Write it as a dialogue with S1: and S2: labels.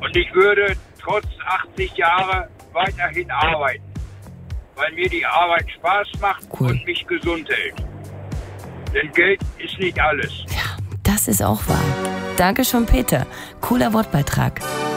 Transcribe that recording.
S1: Und ich würde trotz 80 Jahre weiterhin arbeiten, weil mir die Arbeit Spaß macht und mich gesund hält. Denn Geld ist nicht alles.
S2: Ja, das ist auch wahr. Danke schon, Peter. Cooler Wortbeitrag.